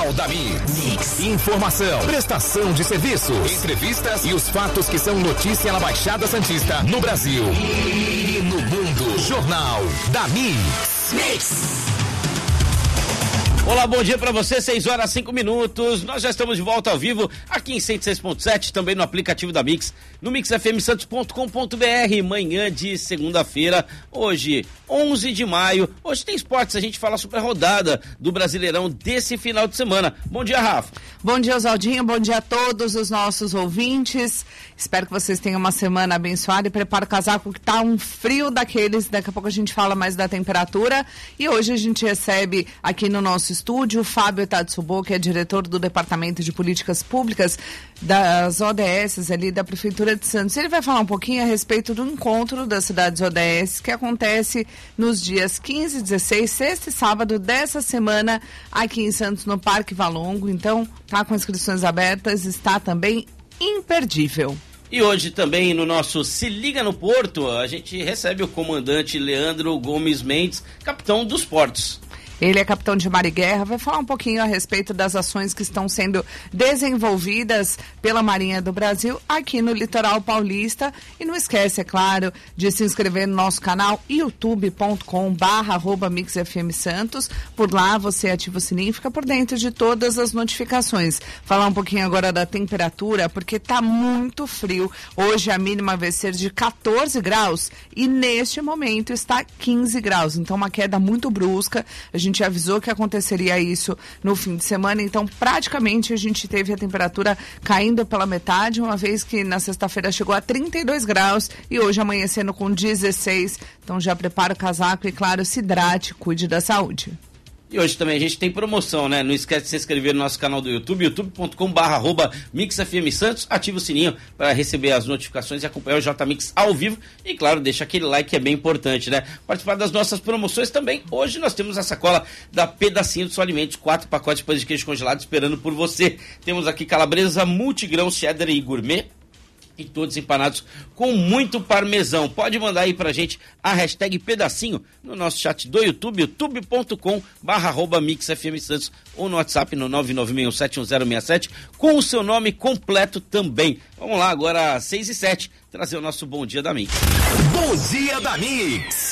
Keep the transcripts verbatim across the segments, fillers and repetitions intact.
Jornal da Mix. Informação, prestação de serviços, entrevistas e os fatos que são notícia na Baixada Santista, no Brasil e no mundo. Jornal da Mix. Mix. Olá, bom dia pra você, seis horas, cinco minutos, nós já estamos de volta ao vivo, aqui em cento e seis ponto sete, também no aplicativo da Mix, no mix f m santos ponto com ponto b r, manhã de segunda-feira, hoje, onze de maio, hoje tem esportes, a gente fala sobre a rodada do Brasileirão desse final de semana. Bom dia, Rafa. Bom dia, Oswaldinho, bom dia a todos os nossos ouvintes, espero que vocês tenham uma semana abençoada e prepara o casaco que tá um frio daqueles, daqui a pouco a gente fala mais da temperatura, e hoje a gente recebe aqui no nosso estúdio, Fábio Tatsubo, que é diretor do Departamento de Políticas Públicas das O D S ali da Prefeitura de Santos. Ele vai falar um pouquinho a respeito do encontro das cidades O D S que acontece nos dias quinze, dezesseis, sexta e sábado dessa semana aqui em Santos, no Parque Valongo. Então, tá com inscrições abertas, está também imperdível. E hoje também no nosso Se Liga no Porto, a gente recebe o comandante Leandro Gomes Mendes, capitão dos portos. Ele é capitão de mar e guerra, vai falar um pouquinho a respeito das ações que estão sendo desenvolvidas pela Marinha do Brasil aqui no litoral paulista. E não esquece, é claro, de se inscrever no nosso canal youtube ponto com barra arroba mix f m santos. Por lá você ativa o sininho e fica por dentro de todas as notificações. Falar um pouquinho agora da temperatura, porque tá muito frio. Hoje a mínima vai ser de quatorze graus e neste momento está quinze graus. Então uma queda muito brusca. A gente A gente avisou que aconteceria isso no fim de semana, então praticamente a gente teve a temperatura caindo pela metade, uma vez que na sexta-feira chegou a trinta e dois graus e hoje amanhecendo com dezesseis, então já prepara o casaco e claro, se hidrate, cuide da saúde. E hoje também a gente tem promoção, né? Não esquece de se inscrever no nosso canal do YouTube, youtube ponto com barra arroba mix f m santos, ativa o sininho para receber as notificações e acompanhar o J-Mix ao vivo e, claro, deixa aquele like que é bem importante, né? Participar das nossas promoções também. Hoje nós temos a sacola da Pedacinho dos Alimentos, quatro pacotes de pães de queijo congelado esperando por você. Temos aqui calabresa multigrão, cheddar e gourmet, e todos empanados com muito parmesão. Pode mandar aí pra gente a hashtag pedacinho no nosso chat do YouTube, youtube ponto com barra arroba mix f m santos ou no WhatsApp no nove nove seis um sete um zero seis sete com o seu nome completo também. Vamos lá, agora seis e sete, trazer o nosso Bom Dia da Mix. Bom Dia da Mix.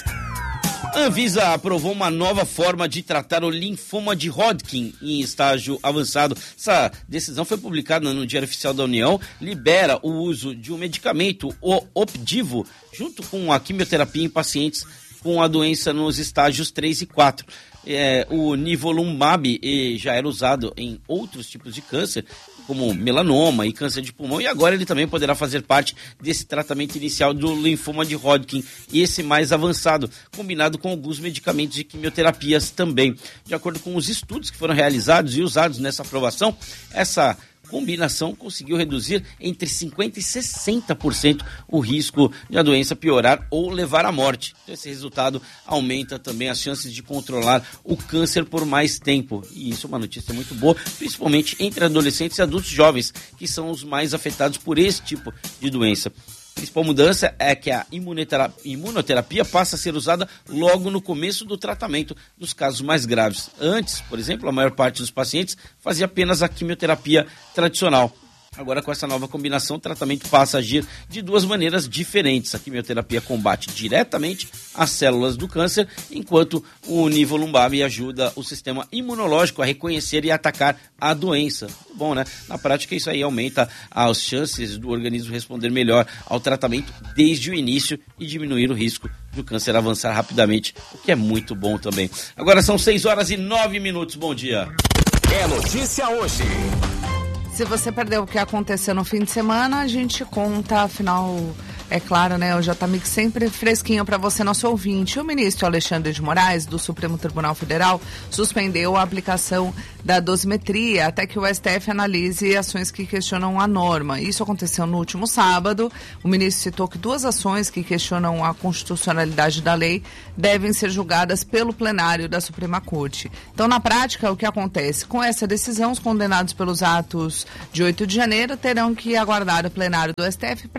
Anvisa aprovou uma nova forma de tratar o linfoma de Hodgkin em estágio avançado. Essa decisão foi publicada no Diário Oficial da União, libera o uso de um medicamento, o Opdivo, junto com a quimioterapia em pacientes com a doença nos estágios três e quatro. É, o Nivolumab eh, já era usado em outros tipos de câncer, como melanoma e câncer de pulmão, e agora ele também poderá fazer parte desse tratamento inicial do linfoma de Hodgkin, esse mais avançado, combinado com alguns medicamentos de quimioterapias também. De acordo com os estudos que foram realizados e usados nessa aprovação, essa combinação conseguiu reduzir entre cinquenta por cento e sessenta por cento o risco de a doença piorar ou levar à morte. Então, esse resultado aumenta também as chances de controlar o câncer por mais tempo. E isso é uma notícia muito boa, principalmente entre adolescentes e adultos jovens, que são os mais afetados por esse tipo de doença. A principal mudança é que a imunoterapia passa a ser usada logo no começo do tratamento dos casos mais graves. Antes, por exemplo, a maior parte dos pacientes fazia apenas a quimioterapia tradicional. Agora, com essa nova combinação, o tratamento passa a agir de duas maneiras diferentes. A quimioterapia combate diretamente as células do câncer, enquanto o Nivolumab ajuda o sistema imunológico a reconhecer e atacar a doença. Bom, né? Na prática, isso aí aumenta as chances do organismo responder melhor ao tratamento desde o início e diminuir o risco do câncer avançar rapidamente, o que é muito bom também. Agora são seis horas e nove minutos. Bom dia. É notícia hoje. Se você perdeu o que aconteceu no fim de semana, a gente conta, afinal, é claro, né? O J-Mix sempre fresquinho para você, nosso ouvinte. O ministro Alexandre de Moraes, do Supremo Tribunal Federal, suspendeu a aplicação da dosimetria até que o S T F analise ações que questionam a norma. Isso aconteceu no último sábado. O ministro citou que duas ações que questionam a constitucionalidade da lei devem ser julgadas pelo plenário da Suprema Corte. Então, na prática, o que acontece? Com essa decisão, os condenados pelos atos de oito de janeiro terão que aguardar o plenário do S T F para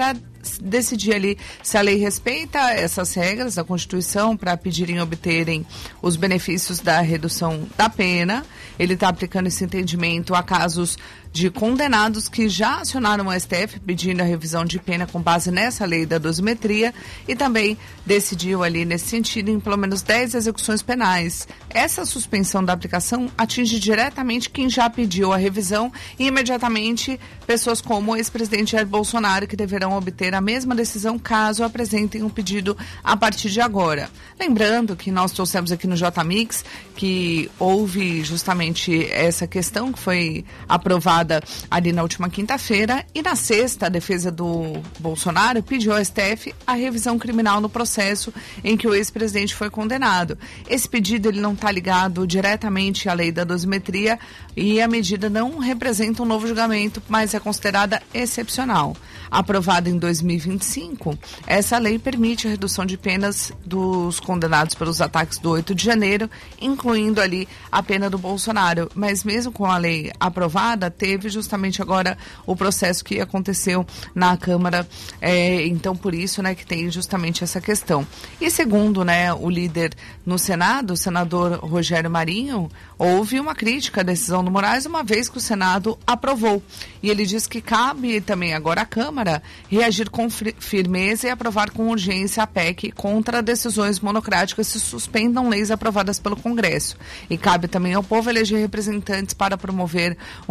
decidir ali se a lei respeita essas regras da Constituição para pedirem obterem os benefícios da redução da pena. Ele está aplicando esse entendimento a casos de condenados que já acionaram o S T F pedindo a revisão de pena com base nessa lei da dosimetria e também decidiu ali nesse sentido em pelo menos dez execuções penais. Essa suspensão da aplicação atinge diretamente quem já pediu a revisão e imediatamente pessoas como o ex-presidente Jair Bolsonaro, que deverão obter a mesma decisão caso apresentem um pedido a partir de agora. Lembrando que nós trouxemos aqui no J-Mix que houve justamente essa questão que foi aprovada ali na última quinta-feira e na sexta a defesa do Bolsonaro pediu ao S T F a revisão criminal no processo em que o ex-presidente foi condenado. Esse pedido ele não está ligado diretamente à lei da dosimetria e a medida não representa um novo julgamento, mas é considerada excepcional. Aprovada em dois mil e vinte e cinco, essa lei permite a redução de penas dos condenados pelos ataques do oito de janeiro, incluindo ali a pena do Bolsonaro. Mas mesmo com a lei aprovada, teve justamente agora o processo que aconteceu na Câmara, é, então por isso, né, que tem justamente essa questão. E segundo, né, o líder no Senado, o senador Rogério Marinho, houve uma crítica à decisão do Moraes, uma vez que o Senado aprovou. E ele diz que cabe também agora à Câmara reagir com firmeza e aprovar com urgência a P E C contra decisões monocráticas se suspendam leis aprovadas pelo Congresso. E cabe também ao povo eleger representantes para promover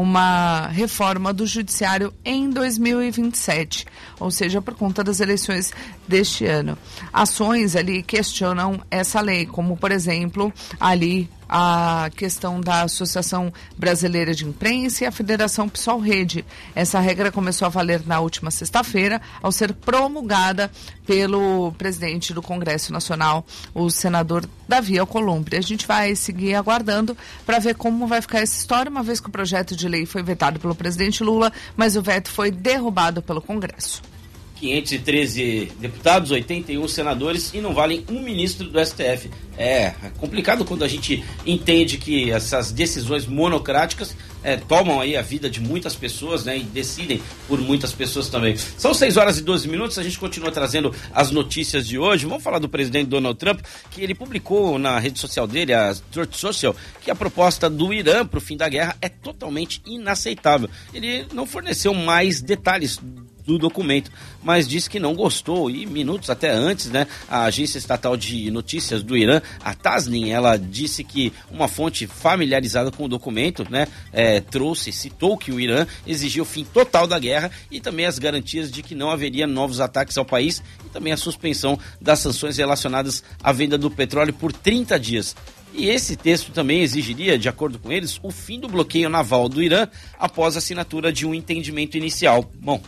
uma reforma do Judiciário em dois mil e vinte e sete, ou seja, por conta das eleições deste ano. Ações ali questionam essa lei, como, por exemplo, ali a questão da Associação Brasileira de Imprensa e a Federação PSOL Rede. Essa regra começou a valer na última sexta-feira, ao ser promulgada pelo presidente do Congresso Nacional, o senador Davi Alcolumbre. A gente vai seguir aguardando para ver como vai ficar essa história, uma vez que o projeto de lei foi vetado pelo presidente Lula, mas o veto foi derrubado pelo Congresso. quinhentos e treze deputados, oitenta e um senadores e não valem um ministro do S T F. É complicado quando a gente entende que essas decisões monocráticas é, tomam aí a vida de muitas pessoas, né, e decidem por muitas pessoas também. São seis horas e doze minutos, a gente continua trazendo as notícias de hoje. Vamos falar do presidente Donald Trump, que ele publicou na rede social dele, a Truth Social, que a proposta do Irã para o fim da guerra é totalmente inaceitável. Ele não forneceu mais detalhes do documento, mas disse que não gostou e minutos até antes, né, a agência estatal de notícias do Irã, a Tasnim, ela disse que uma fonte familiarizada com o documento, né, é, trouxe, citou que o Irã exigiu o fim total da guerra e também as garantias de que não haveria novos ataques ao país e também a suspensão das sanções relacionadas à venda do petróleo por trinta dias. E esse texto também exigiria, de acordo com eles, o fim do bloqueio naval do Irã após a assinatura de um entendimento inicial. Bom,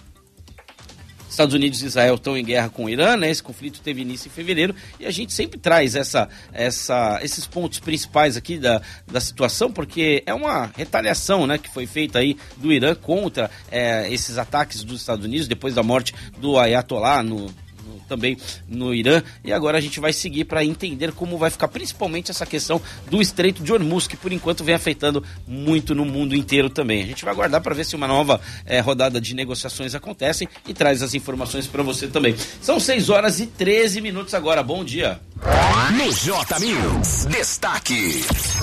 Estados Unidos e Israel estão em guerra com o Irã, né? Esse conflito teve início em fevereiro e a gente sempre traz essa, essa, esses pontos principais aqui da, da situação, porque é uma retaliação, né, que foi feita aí do Irã contra é, esses ataques dos Estados Unidos depois da morte do Ayatollah no também no Irã, e agora a gente vai seguir para entender como vai ficar principalmente essa questão do Estreito de Hormuz, que por enquanto vem afetando muito no mundo inteiro também. A gente vai aguardar para ver se uma nova eh, rodada de negociações acontecem e traz as informações para você também. São seis horas e treze minutos agora, bom dia. No J-News, destaque.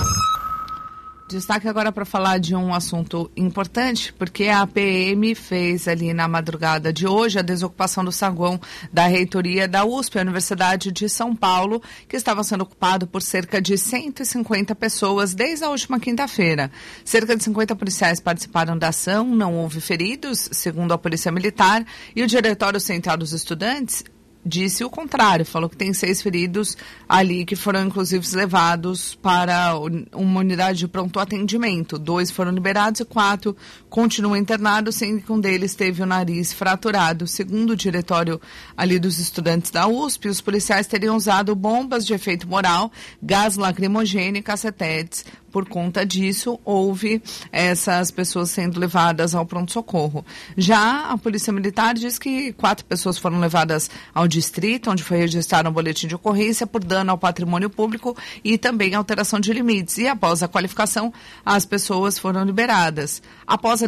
Destaque agora para falar de um assunto importante, porque a P M fez ali na madrugada de hoje a desocupação do saguão da reitoria da U S P, a Universidade de São Paulo, que estava sendo ocupado por cerca de cento e cinquenta pessoas desde a última quinta-feira. Cerca de cinquenta policiais participaram da ação, não houve feridos, segundo a Polícia Militar, e o Diretório Central dos Estudantes disse o contrário, falou que tem seis feridos ali que foram inclusive levados para uma unidade de pronto atendimento. Dois foram liberados e quatro continuam internados, sendo que um deles teve o nariz fraturado. Segundo o diretório ali dos estudantes da U S P, os policiais teriam usado bombas de efeito moral, gás lacrimogêneo e cacetetes. Por conta disso, houve essas pessoas sendo levadas ao pronto-socorro. Já a Polícia Militar diz que quatro pessoas foram levadas ao distrito, onde foi registrado um boletim de ocorrência por dano ao patrimônio público e também alteração de limites. E após a qualificação, as pessoas foram liberadas. Após a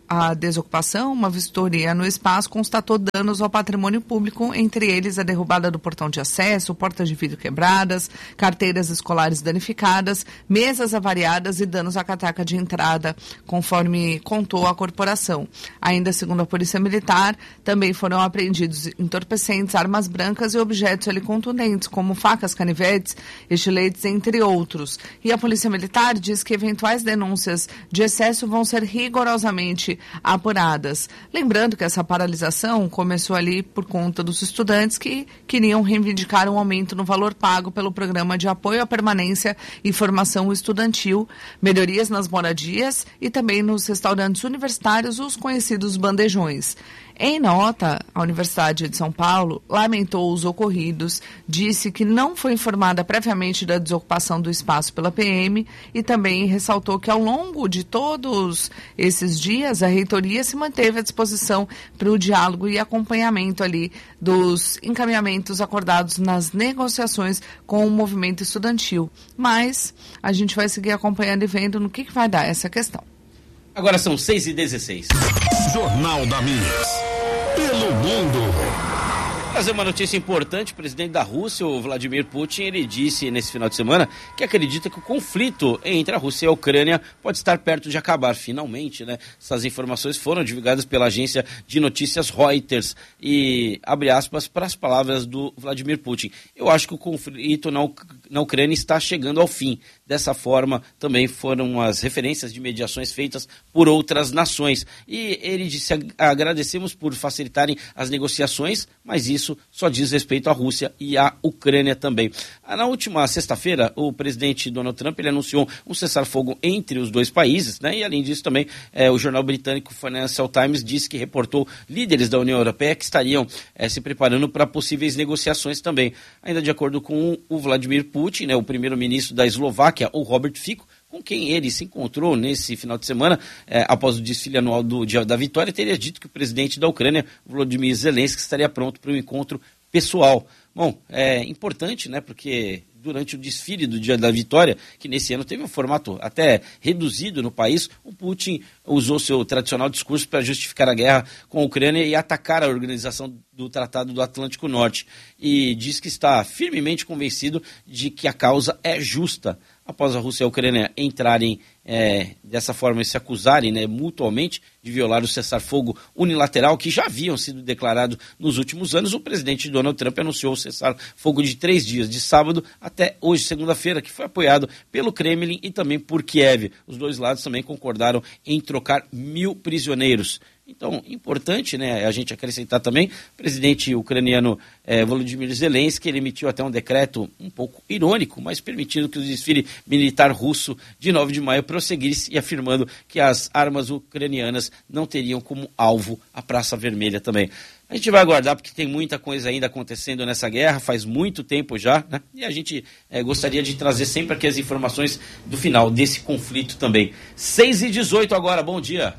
a desocupação, uma vistoria no espaço constatou danos ao patrimônio público, entre eles a derrubada do portão de acesso, portas de vidro quebradas, carteiras escolares danificadas, mesas avariadas e danos à catraca de entrada, conforme contou a corporação. Ainda segundo a Polícia Militar, também foram apreendidos entorpecentes, armas brancas e objetos ali contundentes, como facas, canivetes, estiletes, entre outros. E a Polícia Militar diz que eventuais denúncias de excesso vão ser rigorosamente apuradas. Lembrando que essa paralisação começou ali por conta dos estudantes que queriam reivindicar um aumento no valor pago pelo Programa de Apoio à Permanência e Formação Estudantil, melhorias nas moradias e também nos restaurantes universitários, os conhecidos bandejões. Em nota, a Universidade de São Paulo lamentou os ocorridos, disse que não foi informada previamente da desocupação do espaço pela P M e também ressaltou que ao longo de todos esses dias a reitoria se manteve à disposição para o diálogo e acompanhamento ali dos encaminhamentos acordados nas negociações com o movimento estudantil. Mas a gente vai seguir acompanhando e vendo no que, que vai dar essa questão. Agora são seis e dezesseis. Jornal da Mix. Pelo mundo. Trazer uma notícia importante: o presidente da Rússia, o Vladimir Putin, ele disse nesse final de semana que acredita que o conflito entre a Rússia e a Ucrânia pode estar perto de acabar, finalmente, né? Essas informações foram divulgadas pela agência de notícias Reuters e, abre aspas, para as palavras do Vladimir Putin: eu acho que o conflito na, Uc- na Ucrânia está chegando ao fim. Dessa forma, também foram as referências de mediações feitas por outras nações. E ele disse: agradecemos por facilitarem as negociações, mas isso só diz respeito à Rússia e à Ucrânia também. Na última sexta-feira, o presidente Donald Trump ele anunciou um cessar-fogo entre os dois países, né? E além disso também, é, o jornal britânico Financial Times disse que reportou líderes da União Europeia que estariam é, se preparando para possíveis negociações também. Ainda de acordo com o Vladimir Putin, né, o primeiro-ministro da Eslováquia, o Robert Fico, com quem ele se encontrou nesse final de semana, eh, após o desfile anual do Dia da Vitória, teria dito que o presidente da Ucrânia, Volodymyr Zelensky, estaria pronto para um encontro pessoal. Bom, é importante, né, porque durante o desfile do Dia da Vitória, que nesse ano teve um formato até reduzido no país, o Putin usou seu tradicional discurso para justificar a guerra com a Ucrânia e atacar a organização do Tratado do Atlântico Norte. E diz que está firmemente convencido de que a causa é justa. Após a Rússia e a Ucrânia entrarem é, dessa forma e se acusarem, né, mutuamente de violar o cessar-fogo unilateral que já haviam sido declarados nos últimos anos, o presidente Donald Trump anunciou o cessar-fogo de três dias, de sábado até hoje, segunda-feira, que foi apoiado pelo Kremlin e também por Kiev. Os dois lados também concordaram em trocar mil prisioneiros. Então, importante, né, a gente acrescentar também, o presidente ucraniano eh, Volodymyr Zelensky, ele emitiu até um decreto um pouco irônico, mas permitindo que o desfile militar russo de nove de maio prosseguisse e afirmando que as armas ucranianas não teriam como alvo a Praça Vermelha também. A gente vai aguardar porque tem muita coisa ainda acontecendo nessa guerra, faz muito tempo já, né? E a gente é, gostaria de trazer sempre aqui as informações do final desse conflito também. seis e dezoito agora, bom dia.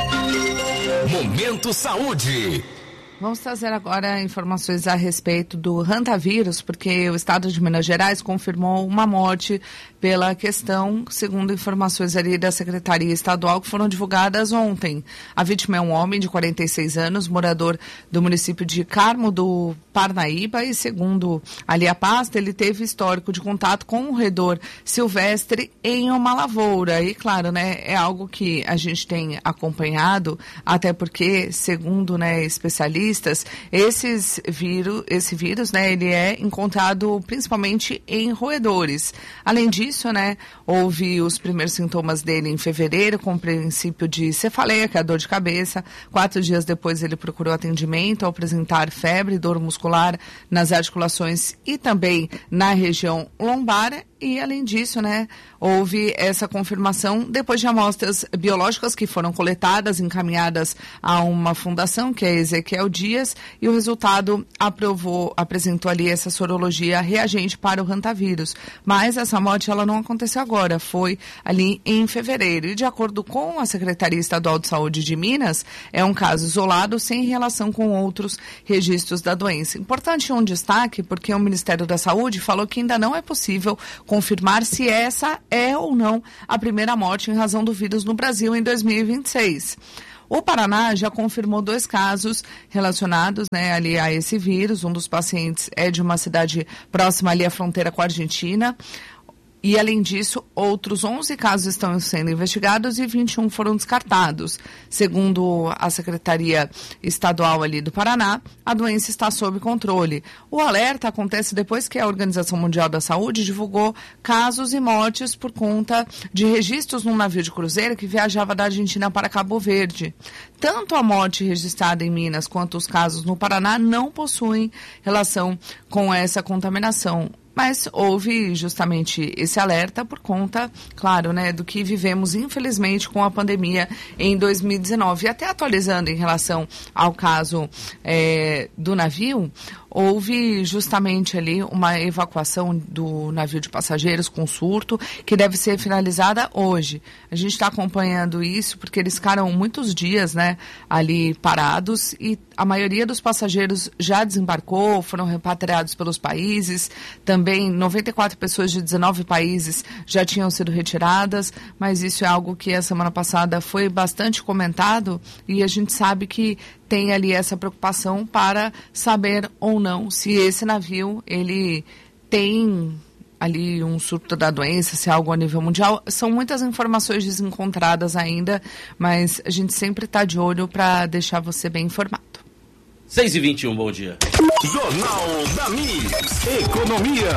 Momento Saúde. Vamos trazer agora informações a respeito do hantavírus, porque o estado de Minas Gerais confirmou uma morte pela questão, segundo informações ali da Secretaria Estadual que foram divulgadas ontem. A vítima é um homem de quarenta e seis anos, morador do município de Carmo do Parnaíba, e segundo ali a pasta, ele teve histórico de contato com um roedor silvestre em uma lavoura. E claro, né, é algo que a gente tem acompanhado, até porque, segundo, né, especialistas, esses vírus, esse vírus, né, ele é encontrado principalmente em roedores. Além disso, né, houve os primeiros sintomas dele em fevereiro, com o princípio de cefaleia, que é a dor de cabeça. Quatro dias depois ele procurou atendimento ao apresentar febre, dor muscular nas articulações e também na região lombar. E, além disso, né, houve essa confirmação depois de amostras biológicas que foram coletadas, encaminhadas a uma fundação, que é a Ezequiel Dias, e o resultado aprovou, apresentou ali essa sorologia reagente para o hantavírus. Mas essa morte ela não aconteceu agora, foi ali em fevereiro. E, de acordo com a Secretaria Estadual de Saúde de Minas, é um caso isolado, sem relação com outros registros da doença. Importante um destaque, porque o Ministério da Saúde falou que ainda não é possível confirmar se essa é ou não a primeira morte em razão do vírus no Brasil em dois mil e vinte e seis. O Paraná já confirmou dois casos relacionados, né, ali a esse vírus. Um dos pacientes é de uma cidade próxima ali à fronteira com a Argentina. E, além disso, outros onze casos estão sendo investigados e vinte e um foram descartados. Segundo a Secretaria Estadual ali do Paraná, a doença está sob controle. O alerta acontece depois que a Organização Mundial da Saúde divulgou casos e mortes por conta de registros num navio de cruzeiro que viajava da Argentina para Cabo Verde. Tanto a morte registrada em Minas quanto os casos no Paraná não possuem relação com essa contaminação. Mas houve justamente esse alerta por conta, claro, né, do que vivemos, infelizmente, com a pandemia em dois mil e dezenove. E até atualizando em relação ao caso é, do navio, houve justamente ali uma evacuação do navio de passageiros com surto, que deve ser finalizada hoje. A gente está acompanhando isso porque eles ficaram muitos dias, né, ali parados, e a maioria dos passageiros já desembarcou, foram repatriados pelos países. Também noventa e quatro pessoas de dezenove países já tinham sido retiradas, mas isso é algo que a semana passada foi bastante comentado, e a gente sabe que tem ali essa preocupação para saber ou não se esse navio ele tem ali um surto da doença, se é algo a nível mundial. São muitas informações desencontradas ainda, mas a gente sempre está de olho para deixar você bem informado. seis e vinte e um, bom dia. Jornal da Mix, Economia.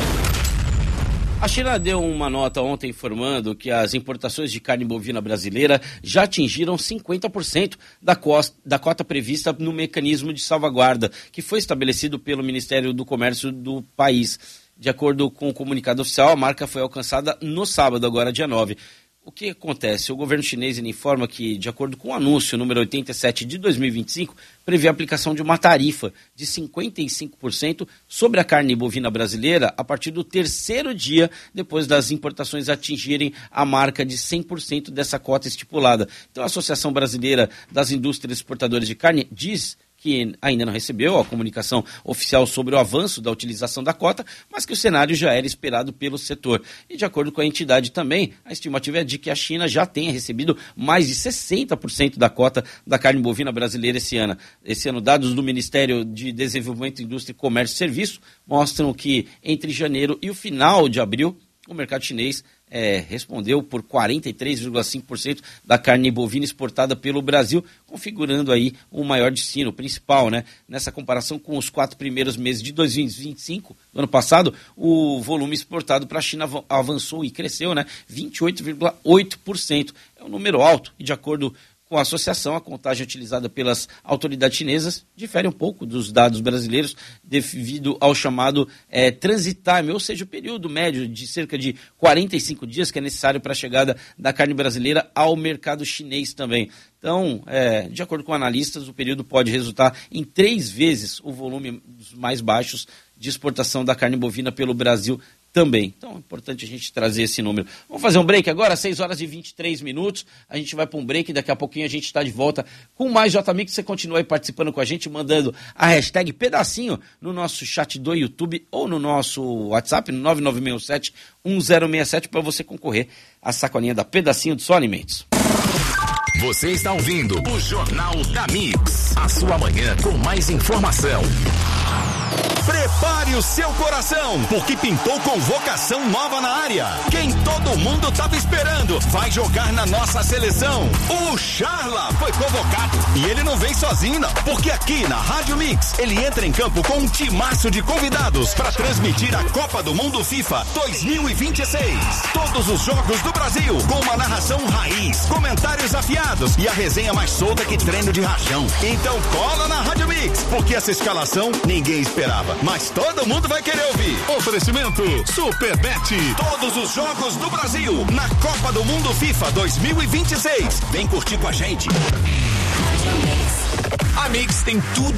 A China deu uma nota ontem informando que as importações de carne bovina brasileira já atingiram cinquenta por cento da, costa, da cota prevista no mecanismo de salvaguarda, que foi estabelecido pelo Ministério do Comércio do país. De acordo com o comunicado oficial, a marca foi alcançada no sábado, agora dia nove. O que acontece? O governo chinês informa que, de acordo com o anúncio número oitenta e sete de dois mil e vinte e cinco, prevê a aplicação de uma tarifa de cinquenta e cinco por cento sobre a carne bovina brasileira a partir do terceiro dia depois das importações atingirem a marca de cem por cento dessa cota estipulada. Então, a Associação Brasileira das Indústrias Exportadoras de Carne diz que ainda não recebeu a comunicação oficial sobre o avanço da utilização da cota, mas que o cenário já era esperado pelo setor. E de acordo com a entidade também, a estimativa é de que a China já tenha recebido mais de sessenta por cento da cota da carne bovina brasileira esse ano. Esse ano, dados do Ministério de Desenvolvimento, Indústria, Comércio e Serviços mostram que entre janeiro e o final de abril, o mercado chinês É, respondeu por quarenta e três vírgula cinco por cento da carne bovina exportada pelo Brasil, configurando aí o maior destino, o principal, né? Nessa comparação com os quatro primeiros meses de dois mil e vinte e cinco, do ano passado, o volume exportado para a China avançou e cresceu, né? vinte e oito vírgula oito por cento. É um número alto e, de acordo com a associação, a contagem utilizada pelas autoridades chinesas difere um pouco dos dados brasileiros devido ao chamado é, transit time, ou seja, o período médio de cerca de quarenta e cinco dias que é necessário para a chegada da carne brasileira ao mercado chinês também. Então, é, de acordo com analistas, o período pode resultar em três vezes o volume dos mais baixos de exportação da carne bovina pelo Brasil também. Então, é importante a gente trazer esse número. Vamos fazer um break agora, seis horas e vinte e três minutos. A gente vai para um break e daqui a pouquinho a gente está de volta com mais J Mix. Você continua aí participando com a gente, mandando a hashtag pedacinho no nosso chat do YouTube ou no nosso WhatsApp, no nove nove seis sete um zero seis sete, para você concorrer à sacolinha da Pedacinho do Só Alimentos. Você está ouvindo o Jornal da Mix, a sua manhã com mais informação. Prepare o seu coração, porque pintou convocação nova na área. Quem todo mundo estava esperando vai jogar na nossa seleção. O Charla foi convocado. E ele não vem sozinho, não. Porque aqui na Rádio Mix, ele entra em campo com um timaço de convidados para transmitir a Copa do Mundo FIFA dois mil e vinte e seis. Todos os jogos do Brasil, com uma narração raiz, comentários afiados e a resenha mais solta que treino de rachão. Então cola na Rádio Mix, porque essa escalação ninguém esperava. Mas todo mundo vai querer ouvir. Oferecimento Superbet. Todos os jogos do Brasil na Copa do Mundo FIFA dois mil e vinte e seis. Vem curtir com a gente. A Mix tem tudo